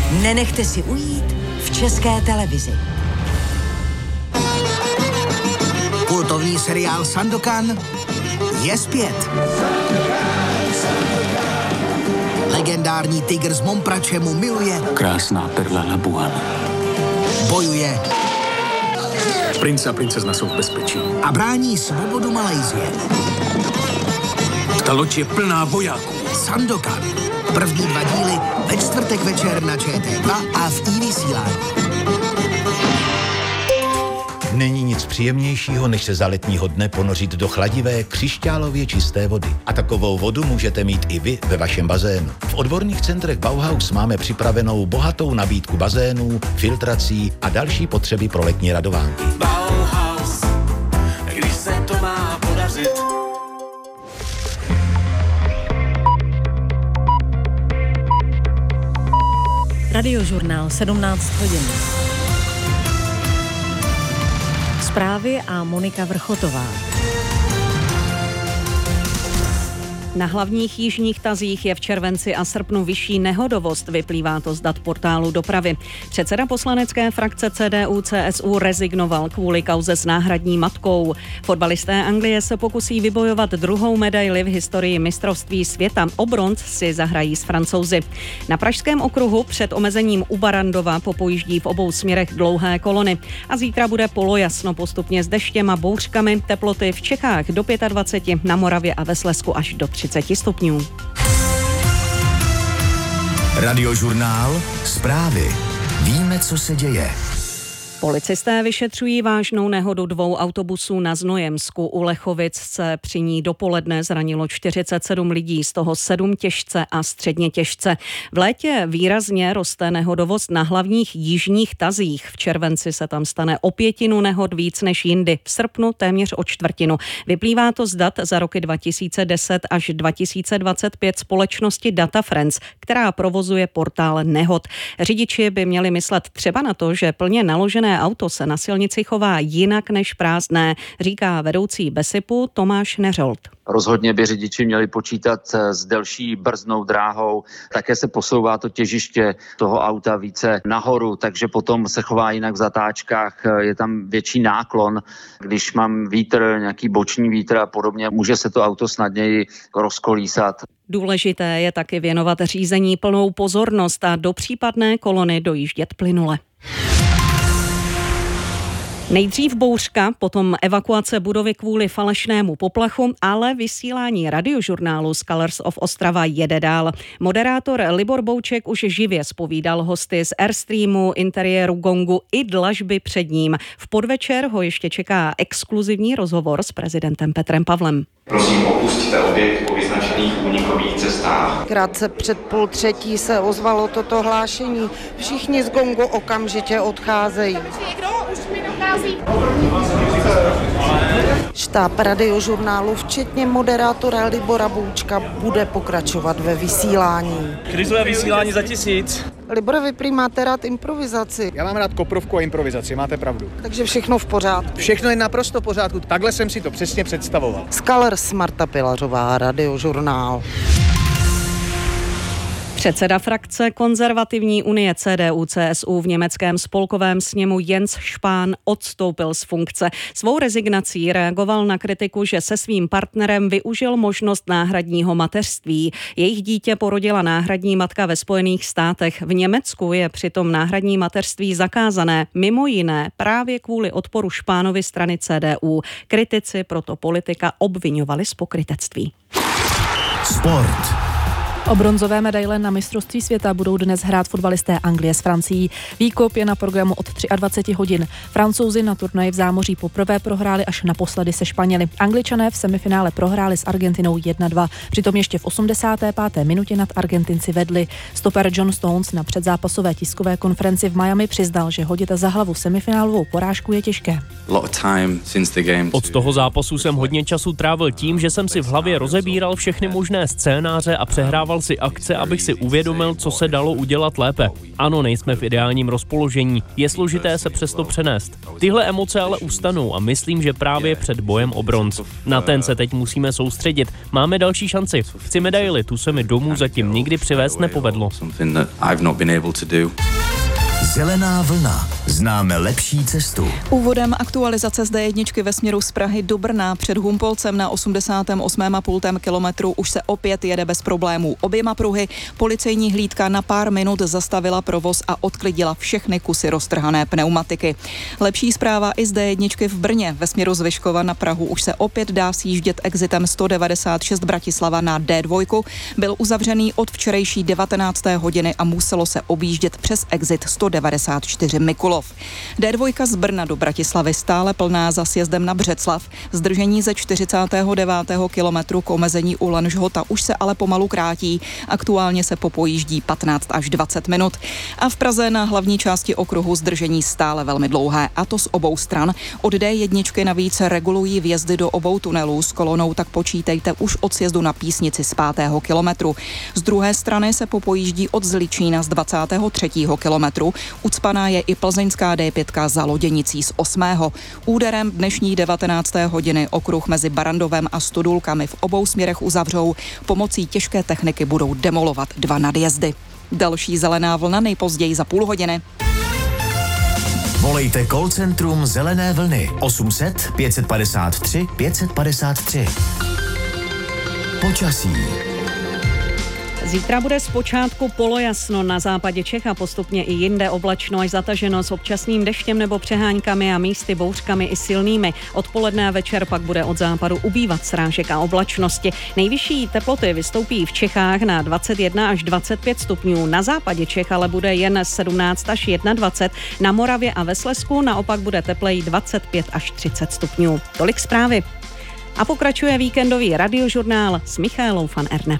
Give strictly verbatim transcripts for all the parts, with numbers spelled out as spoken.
Nenechte si ujít v České televizi. Kultovní seriál Sandokan je zpět. Legendární tygr z Momprače mu miluje. Krásná perla Labuan. Bojuje. Princ a princezna jsou v bezpečí. A brání svobodu Malajsie. Ta loď je plná vojáků. Sandokan. První dva díly ve čtvrtek večer na Č T dva a v iVysílání. Není nic příjemnějšího, než se za letního dne ponořit do chladivé, křišťálově čisté vody. A takovou vodu můžete mít i vy ve vašem bazénu. V odborných centrech Bauhaus máme připravenou bohatou nabídku bazénů, filtrací a další potřeby pro letní radovánky. Bauhaus, když se to má podařit. Radiožurnál sedmnáct hodin. Zprávy a Monika Vrchotová. Na hlavních jižních tazích je v červenci a srpnu vyšší nehodovost, vyplývá to z dat portálu Dopravy. Předseda poslanecké frakce C D U C S U rezignoval kvůli kauze s náhradní matkou. Fotbalisté Anglie se pokusí vybojovat druhou medaili v historii mistrovství světa. O bronz si zahrají s Francouzi. Na Pražském okruhu před omezením u Barandova popojíždí v obou směrech dlouhé kolony. A zítra bude polojasno, postupně s deštěm a bouřkami, teploty v Čechách do dvacet pět, na Moravě a ve Slezsku až do třicet stupňů. Radiožurnál, zprávy. Víme, co se děje. Policisté vyšetřují vážnou nehodu dvou autobusů na Znojemsku. U Lechovic se při ní dopoledne zranilo čtyřicet sedm lidí, z toho sedm těžce a středně těžce. V létě výrazně roste nehodovost na hlavních jižních tazích. V červenci se tam stane o pětinu nehod víc než jindy, v srpnu téměř o čtvrtinu. Vyplývá to z dat za roky dva tisíce deset až dva tisíce dvacet pět společnosti Data Friends, která provozuje portál nehod. Řidiči by měli myslet třeba na to, že plně naložené auto se na silnici chová jinak než prázdné, říká vedoucí Besipu Tomáš Neřolt. Rozhodně by řidiči měli počítat s delší brzdnou dráhou, také se posouvá to těžiště toho auta více nahoru, takže potom se chová jinak v zatáčkách, je tam větší náklon. Když mám vítr, nějaký boční vítr a podobně, může se to auto snadněji rozkolísat. Důležité je taky věnovat řízení plnou pozornost a do případné kolony dojíždět plynule. Nejdřív bouřka, potom evakuace budovy kvůli falešnému poplachu, ale vysílání radiožurnálu Scholars of Ostrava jede dál. Moderátor Libor Bouček už živě zpovídal hosty z Airstreamu, interiéru Gongu i dlažby před ním. V podvečer ho ještě čeká exkluzivní rozhovor s prezidentem Petrem Pavlem. Prosím, opusťte objekt po vyznačených únikových cestách. Krátce před půl třetí se ozvalo toto hlášení. Všichni z Gongu okamžitě odcházejí. Štáb radiožurnálu, včetně moderátora Libora Boučka, bude pokračovat ve vysílání. Krizové vysílání za tisíc. Libore, vy máte rád improvizaci. Já mám rád koprovku a improvizaci, máte pravdu. Takže všechno v pořádku. Všechno je naprosto v pořádku, takhle jsem si to přesně představoval. Scholars, Marta Pilařová, radiožurnál. Předseda frakce konzervativní unie C D U C S U v německém spolkovém sněmu Jens Spahn odstoupil z funkce. Svou rezignací reagoval na kritiku, že se svým partnerem využil možnost náhradního mateřství. Jejich dítě porodila náhradní matka ve Spojených státech. V Německu je přitom náhradní mateřství zakázané, mimo jiné právě kvůli odporu Spahnovy strany C D U. Kritici proto politika obviňovali z pokrytectví. Sport. O bronzové medaile na mistrovství světa budou dnes hrát fotbalisté Anglie s Francií. Výkop je na programu od dvacet tři hodin. Francouzi na turnaji v zámoří poprvé prohráli až naposledy se Španěli. Angličané v semifinále prohráli s Argentinou jedna dva. Přitom ještě v osmdesáté páté minutě nad Argentinci vedli. Stoper John Stones na předzápasové tiskové konferenci v Miami přiznal, že hodit za hlavu semifinálovou porážku je těžké. Od toho zápasu jsem hodně času trávil tím, že jsem si v hlavě rozebíral všechny možné scénáře a přehrával Přál si akce, abych si uvědomil, co se dalo udělat lépe. Ano, nejsme v ideálním rozpoložení, je složité se přesto přenést. Tyhle emoce ale ustanou a myslím, že právě před bojem o bronz. Na ten se teď musíme soustředit. Máme další šanci. Chci medaili, tu se mi domů zatím nikdy přivést nepovedlo. Zelená vlna. Známe lepší cestu. Úvodem aktualizace z dé jedna ve směru z Prahy do Brna před Humpolcem na osmdesátém osmém a půl kilometru už se opět jede bez problémů. Oběma pruhy policejní hlídka na pár minut zastavila provoz a odklidila všechny kusy roztrhané pneumatiky. Lepší zpráva i z dé jedna v Brně. Ve směru z Vyškova na Prahu už se opět dá sjíždět exitem sto devadesát šest Bratislava na dé dva. Byl uzavřený od včerejší devatenácté hodiny a muselo se objíždět přes exit sto devadesát čtyři Mikulov. dé dva z Brna do Bratislavy stále plná za sjezdem na Břeclav. Zdržení ze čtyřicátého devátého kilometru k omezení u Lanžhota už se ale pomalu krátí. Aktuálně se popojíždí patnáct až dvacet minut. A v Praze na hlavní části okruhu zdržení stále velmi dlouhé, a to z obou stran. Od dé jedna navíc regulují vjezdy do obou tunelů s kolonou, tak počítejte už od sjezdu na Písnici z pátého kilometru. Z druhé strany se popojíždí od Zličína z dvacátého třetího kilometru. Ucpaná je i plzeňská dé pět za Loděnicí z osmého Úderem dnešní devatenácté hodiny okruh mezi Barandovem a Studulkami v obou směrech uzavřou. Pomocí těžké techniky budou demolovat dva nadjezdy. Další zelená vlna nejpozději za půl hodiny. Volejte call centrum Zelené vlny osm set pět padesát tři pět padesát tři. Počasí. Zítra bude zpočátku polojasno na západě Čech a postupně i jinde oblačno až zataženo s občasným deštěm nebo přeháňkami a místy bouřkami i silnými. Odpoledne a večer pak bude od západu ubývat srážek a oblačnosti. Nejvyšší teploty vystoupí v Čechách na dvacet jedna až dvacet pět stupňů. Na západě Čech ale bude jen sedmnáct až dvacet jedna. Na Moravě a ve Slezsku naopak bude tepleji dvacet pět až třicet stupňů. Tolik zprávy. A pokračuje víkendový radiožurnál s Michaelou van Erne.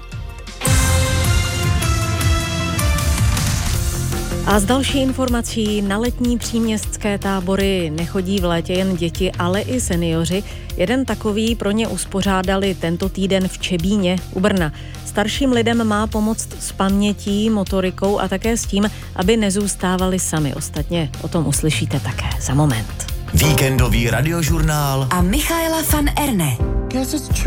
A z další informací, na letní příměstské tábory nechodí v létě jen děti, ale i seniori. Jeden takový pro ně uspořádali tento týden v Čebíně u Brna. Starším lidem má pomoct s pamětí, motorikou a také s tím, aby nezůstávali sami. Ostatně o tom uslyšíte také za moment. Víkendový radiožurnál a Michaela van Erne.